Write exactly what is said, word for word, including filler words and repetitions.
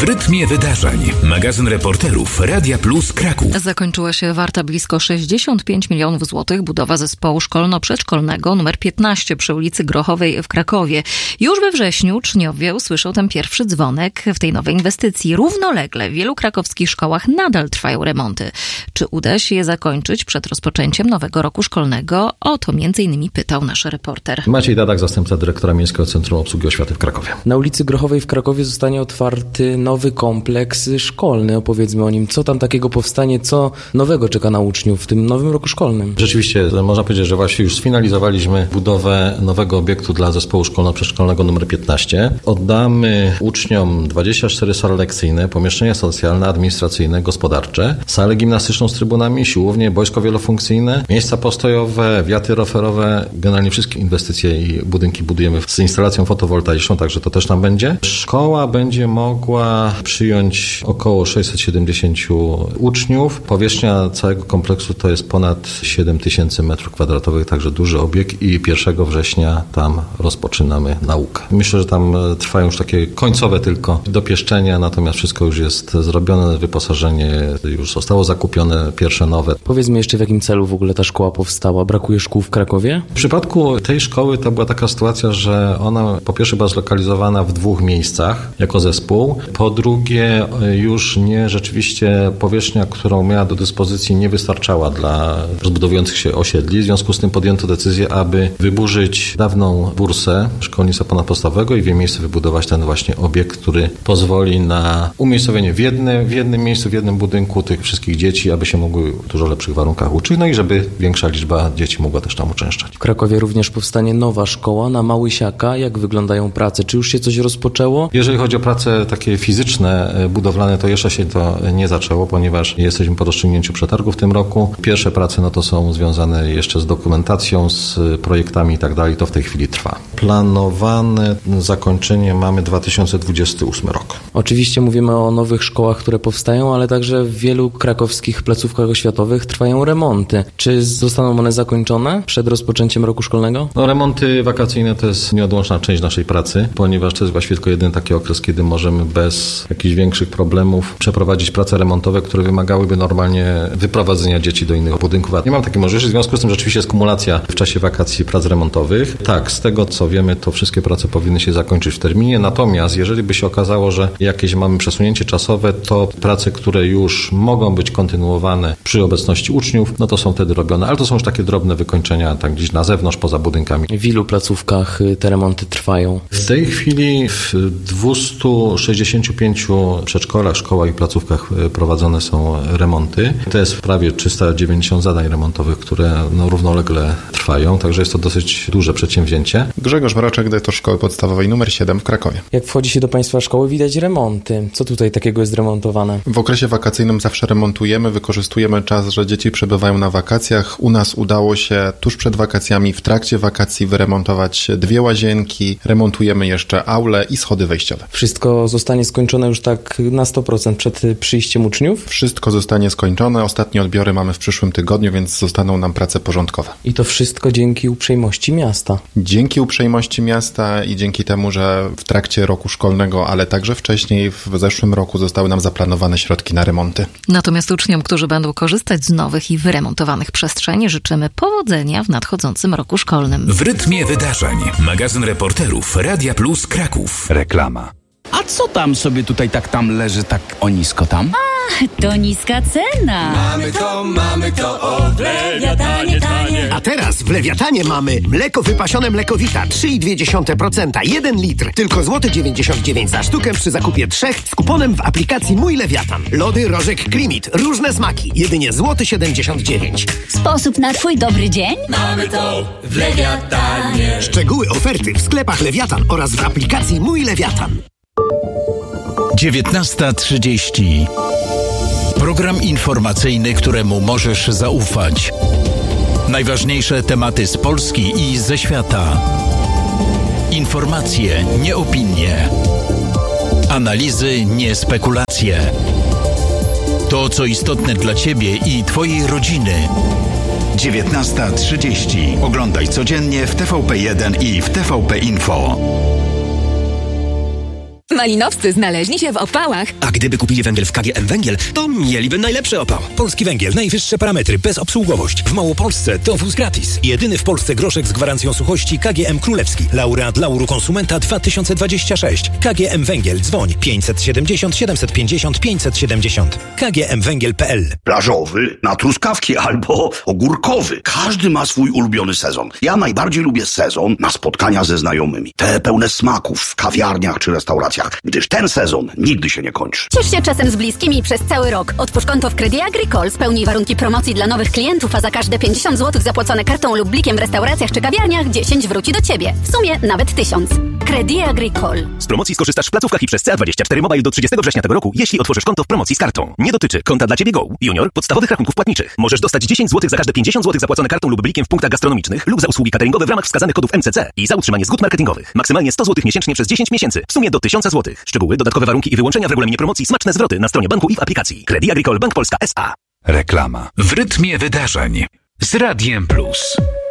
W rytmie wydarzeń. Magazyn reporterów Radia Plus Kraków. Zakończyła się warta blisko sześćdziesiąt pięć milionów złotych budowa zespołu szkolno-przedszkolnego numer piętnaście przy ulicy Grochowej w Krakowie. Już we wrześniu uczniowie usłyszą ten pierwszy dzwonek w tej nowej inwestycji. Równolegle w wielu krakowskich szkołach nadal trwają remonty. Czy uda się je zakończyć przed rozpoczęciem nowego roku szkolnego? O to między innymi pytał nasz reporter. Maciej Dadak, zastępca dyrektora Miejskiego Centrum Obsługi Oświaty w Krakowie. Na ulicy Grochowej w Krakowie zostanie otwarty nowy kompleks szkolny. Opowiedzmy o nim. Co tam takiego powstanie? Co nowego czeka na uczniów w tym nowym roku szkolnym? Rzeczywiście, można powiedzieć, że właśnie już sfinalizowaliśmy budowę nowego obiektu dla zespołu szkolno-przedszkolnego numer piętnaście. Oddamy uczniom dwadzieścia cztery sale lekcyjne, pomieszczenia socjalne, administracyjne, gospodarcze, salę gimnastyczną z trybunami, siłownie, boisko wielofunkcyjne, miejsca postojowe, wiaty rowerowe. Generalnie wszystkie inwestycje i budynki budujemy z instalacją fotowoltaiczną, także to też tam będzie. Szkoła będzie mogła przyjąć około sześćset siedemdziesiąt uczniów. Powierzchnia całego kompleksu to jest ponad siedem tysięcy metrów kwadratowych, także duży obieg i pierwszego września tam rozpoczynamy naukę. Myślę, że tam trwają już takie końcowe tylko dopieszczenia, natomiast wszystko już jest zrobione, wyposażenie już zostało zakupione, pierwsze nowe. Powiedz mi jeszcze, w jakim celu w ogóle ta szkoła powstała? Brakuje szkół w Krakowie? W przypadku tej szkoły to była taka sytuacja, że ona po pierwsze była zlokalizowana w dwóch miejscach jako zespół. Po drugie już nie rzeczywiście powierzchnia, którą miała do dyspozycji, nie wystarczała dla rozbudowujących się osiedli. W związku z tym podjęto decyzję, aby wyburzyć dawną bursę szkolnictwa ponadpodstawowego i w jej miejsce wybudować ten właśnie obiekt, który pozwoli na umiejscowienie w jednym, w jednym miejscu, w jednym budynku tych wszystkich dzieci, aby się mogły w dużo lepszych warunkach uczyć, no i żeby większa liczba dzieci mogła też tam uczęszczać. W Krakowie również powstanie nowa szkoła na Małysiaka. Jak wyglądają prace? Czy już się coś rozpoczęło? Jeżeli chodzi o prace takie fizyczne, budowlane, to jeszcze się to nie zaczęło, ponieważ jesteśmy po rozstrzygnięciu przetargu w tym roku. Pierwsze prace no to są związane jeszcze z dokumentacją, z projektami i tak dalej. To w tej chwili trwa. Planowane zakończenie mamy dwa tysiące dwudziesty ósmy rok. Oczywiście mówimy o nowych szkołach, które powstają, ale także w wielu krakowskich placówkach oświatowych trwają remonty. Czy zostaną one zakończone przed rozpoczęciem roku szkolnego? No, remonty wakacyjne to jest nieodłączna część naszej pracy, ponieważ to jest właściwie tylko jeden taki okres, kiedy możemy bez jakichś większych problemów przeprowadzić prace remontowe, które wymagałyby normalnie wyprowadzenia dzieci do innych budynków. A nie mam takiej możliwości, w związku z tym rzeczywiście jest kumulacja w czasie wakacji prac remontowych. Tak, z tego co wiemy, to wszystkie prace powinny się zakończyć w terminie, natomiast jeżeli by się okazało, że jakieś mamy przesunięcie czasowe, to prace, które już mogą być kontynuowane przy obecności uczniów, no to są wtedy robione, ale to są już takie drobne wykończenia, tak gdzieś na zewnątrz, poza budynkami. W ilu placówkach te remonty trwają? W tej chwili w dwustu sześćdziesięciu pięciu przedszkolach, szkołach i placówkach prowadzone są remonty. To jest prawie trzysta dziewięćdziesiąt zadań remontowych, które no, równolegle trwają, także jest to dosyć duże przedsięwzięcie. Grzegorz Mroczek, dyrektor Szkoły Podstawowej numer siedem w Krakowie. Jak wchodzi się do Państwa szkoły, widać remonty. Co tutaj takiego jest remontowane? W okresie wakacyjnym zawsze remontujemy, wykorzystujemy czas, że dzieci przebywają na wakacjach. U nas udało się tuż przed wakacjami, w trakcie wakacji wyremontować dwie łazienki, remontujemy jeszcze aule i schody wejściowe. Wszystko zostanie skończone już tak na sto procent przed przyjściem uczniów? Wszystko zostanie skończone. Ostatnie odbiory mamy w przyszłym tygodniu, więc zostaną nam prace porządkowe. I to wszystko dzięki uprzejmości miasta. Dzięki uprzejmości miasta i dzięki temu, że w trakcie roku szkolnego, ale także wcześniej w zeszłym roku zostały nam zaplanowane środki na remonty. Natomiast uczniom, którzy będą korzystać z nowych i wyremontowanych przestrzeni, życzymy powodzenia w nadchodzącym roku szkolnym. W rytmie wydarzeń. Magazyn reporterów Radia Plus Kraków. Reklama. A co tam sobie tutaj tak tam leży tak o nisko tam? A, to niska cena. Mamy to, mamy to, o w Lewiatanie tanie. A teraz w Lewiatanie mamy mleko wypasione Mlekowita trzy i dwie dziesiąte procent, jeden litr. Tylko złoty dziewięćdziesiąt dziewięć za sztukę przy zakupie trzech z kuponem w aplikacji Mój Lewiatan. Lody Rożek Krimit, różne smaki, jedynie złoty siedemdziesiąt dziewięć. Sposób na twój dobry dzień? Mamy to w Lewiatanie. Szczegóły oferty w sklepach Lewiatan oraz w aplikacji Mój Lewiatan. dziewiętnasta trzydzieści. Program informacyjny, któremu możesz zaufać. Najważniejsze tematy z Polski i ze świata. Informacje, nie opinie. Analizy, nie spekulacje. To, co istotne dla Ciebie i Twojej rodziny. dziewiętnasta trzydzieści. Oglądaj codziennie w T V P jeden i w T V P Info. Malinowscy znaleźli się w opałach. A gdyby kupili węgiel w K G M Węgiel, to mieliby najlepszy opał. Polski Węgiel, najwyższe parametry, bezobsługowość. W Małopolsce dowóz gratis. Jedyny w Polsce groszek z gwarancją suchości K G M Królewski. Laureat Lauru Konsumenta dwa tysiące dwadzieścia sześć. K G M Węgiel, dzwoń pięćset siedemdziesiąt siedemset pięćdziesiąt pięćset siedemdziesiąt. K G M Węgiel kropka p l. Plażowy na truskawki albo ogórkowy. Każdy ma swój ulubiony sezon. Ja najbardziej lubię sezon na spotkania ze znajomymi. Te pełne smaków w kawiarniach czy restauracjach, gdyż ten sezon nigdy się nie kończy. Ciesz się czasem z bliskimi przez cały rok. Otwórz konto w Credit Agricole, spełnij warunki promocji dla nowych klientów, a za każde pięćdziesiąt złotych zapłacone kartą lub blikiem w restauracjach czy kawiarniach dziesięć wróci do Ciebie. W sumie nawet tysiąc. Credit Agricole. Z promocji skorzystasz w placówkach i przez C A dwadzieścia cztery Mobile do trzydziestego września tego roku, jeśli otworzysz konto w promocji z kartą. Nie dotyczy konta dla Ciebie Go, Junior, podstawowych rachunków płatniczych. Możesz dostać dziesięć złotych za każde pięćdziesiąt złotych zapłacone kartą lub blikiem w punktach gastronomicznych lub za usługi cateringowe w ramach wskazanych kodów M C C i za utrzymanie zgód marketingowych. Maksymalnie sto złotych miesięcznie przez dziesięć miesięcy. W sumie do tysiąc złotych. Szczegóły, dodatkowe warunki i wyłączenia w regulaminie promocji, smaczne zwroty na stronie banku i w aplikacji. Credit Agricole Bank Polska S A. Reklama w rytmie wydarzeń z Radiem Plus.